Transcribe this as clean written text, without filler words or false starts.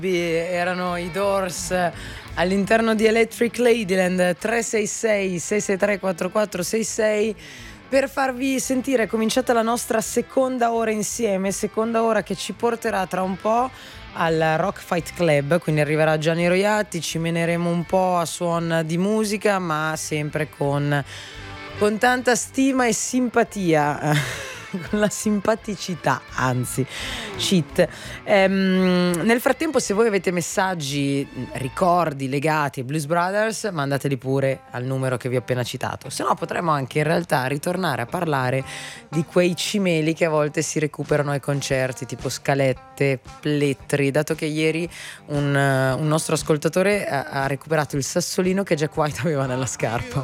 Erano i Doors all'interno di Electric Ladyland. 366 663 4466 per farvi sentire. È cominciata la nostra seconda ora insieme, seconda ora che ci porterà tra un po' al Rock Fight Club, quindi arriverà Gianni Roiatti, ci meneremo un po' a suon di musica, ma sempre con tanta stima e simpatia. Con la simpaticità, anzi, cheat. Nel frattempo, se voi avete messaggi, ricordi legati ai Blues Brothers, mandateli pure al numero che vi ho appena citato. Se no, potremmo anche in realtà ritornare a parlare di quei cimeli che a volte si recuperano ai concerti, tipo scalette, plettri, dato che ieri un nostro ascoltatore ha recuperato il sassolino che Jack White aveva nella scarpa.